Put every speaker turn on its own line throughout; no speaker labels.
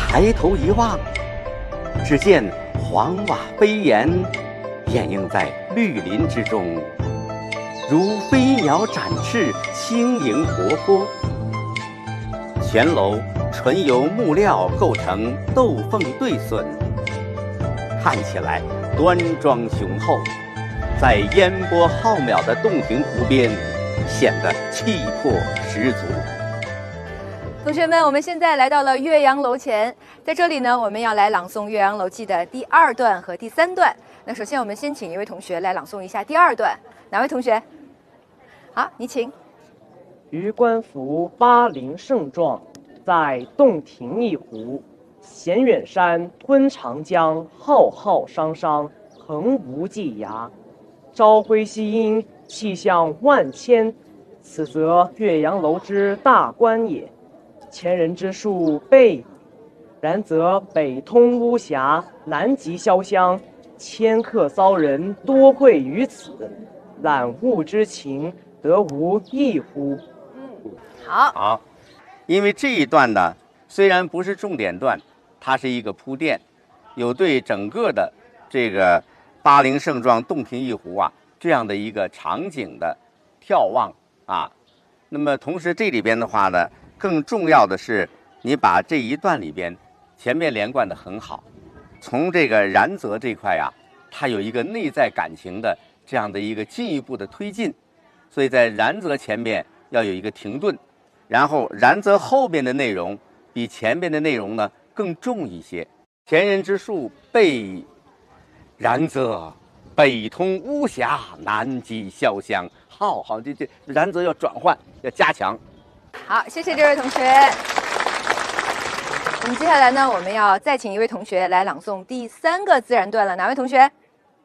抬头一望，只见黄瓦飞檐，掩映在绿林之中，如飞鸟展翅，轻盈活泼。全楼纯由木料构成斗凤对笋，看起来端庄雄厚，在烟波浩渺的洞庭湖边显得气魄十足。
同学们，我们现在来到了岳阳楼前，在这里呢，我们要来朗诵《岳阳楼记》的第2段和第3段。那首先，我们先请一位同学来朗诵一下第2段，哪位同学？好，你请。
余观夫巴陵胜状，在洞庭一湖。衔远山，吞长江，浩浩汤汤，横无际涯。朝晖夕阴，气象万千，此则岳阳楼之大观也。前人之述备矣，然则北通巫峡，南极潇湘，迁客骚人多会于此，览物之情，得无异乎？
好，因为这一段呢，虽然不是重点段，它是一个铺垫，有对整个的这个巴陵胜状洞庭一湖啊这样的一个场景的眺望啊。那么同时这里边的话呢，更重要的是你把这一段里边前面连贯的很好，从这个然则这块啊，它有一个内在感情的这样的一个进一步的推进，所以在然则前面要有一个停顿，然后然则后边的内容比前边的内容呢更重一些。前人之述备，然则北通巫峡，南极潇湘。好，这然则要转换，要加强。
好，谢谢这位同学。我们接下来呢，我们要再请一位同学来朗诵第3个自然段了。哪位同学？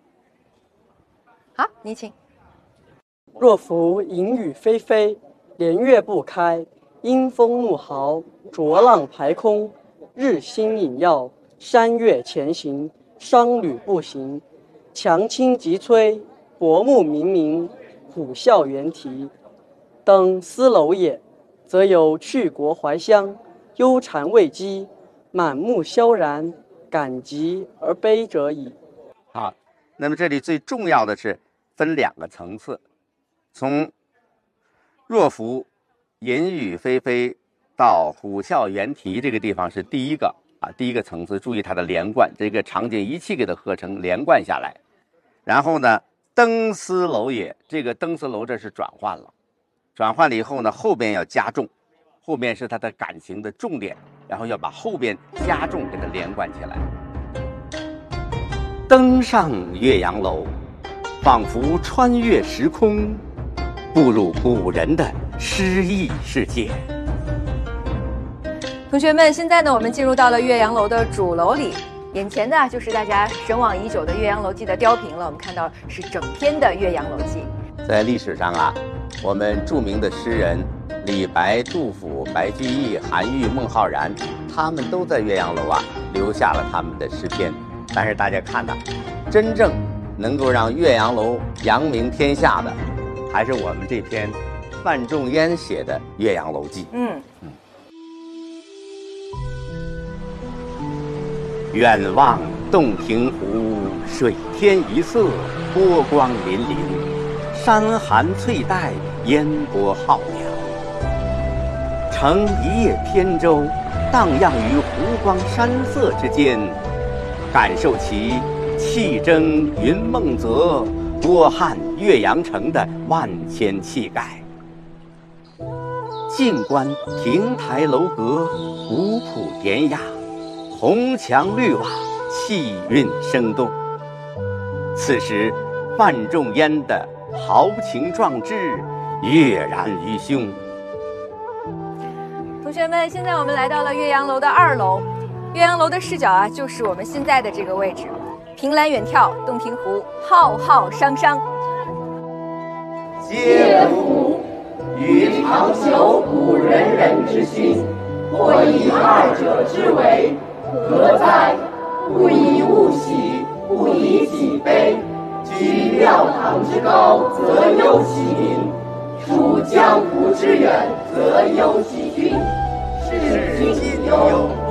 好，你请。
若夫淫雨霏霏，连月不开，阴风怒号，浊浪排空，日星隐曜，山岳前行，商旅步行，强倾急摧，薄暮冥冥，虎啸猿啼。登斯楼也，则有去国怀乡，忧谗畏讥，满目萧然，感极而悲者矣。
好，那么这里最重要的是分2个层次，从若夫淫雨霏霏到虎啸猿啼这个地方是第一个层次，注意它的连贯，这个场景一气给它合成连贯下来。然后呢，登斯楼也，这个登斯楼这是转换了，转换了以后呢，后边要加重，后面是它的感情的重点，然后要把后边加重给它连贯起来。登上岳阳楼，仿佛穿越时空，步入古人的诗意世界。
同学们，现在呢，我们进入到了岳阳楼的主楼里，眼前的就是大家神往已久的《岳阳楼记》的雕屏了。我们看到是整篇的《岳阳楼记》。
在历史上啊，我们著名的诗人李白、杜甫、白居易、韩愈、孟浩然，他们都在岳阳楼啊留下了他们的诗篇。但是大家看呐，真正能够让岳阳楼扬名天下的，还是我们这篇范仲淹写的《岳阳楼记》。远望洞庭湖，水天一色，波光粼粼，山寒翠带，烟波浩渺。乘一叶扁舟，荡漾于湖光山色之间，感受其气蒸云梦泽，波撼岳阳城的万千气概。静观亭台楼阁，古朴典雅，红墙绿瓦，气韵生动。此时范仲淹的豪情壮志跃然于胸。
同学们，现在我们来到了岳阳楼的2楼，岳阳楼的视角啊，就是我们现在的这个位置，凭栏远眺洞庭湖，浩浩汤汤。
嗟乎！予尝求古仁人之心，或以二者之为，何哉？不以物喜，不以己悲。居庙堂之高，则忧其民；处江湖之远，则忧其君。是今有